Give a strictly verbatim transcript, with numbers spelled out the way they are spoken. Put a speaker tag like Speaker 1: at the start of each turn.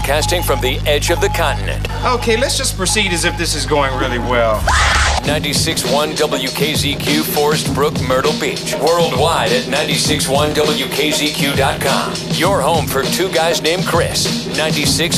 Speaker 1: broadcasting from the edge of the continent.
Speaker 2: Okay, let's just proceed as if this is going really well.
Speaker 1: ninety-six point one W K Z Q, Forest Brook, Myrtle Beach. Worldwide at ninety-six point one W K Z Q dot com. Your home for two guys named Chris. ninety-six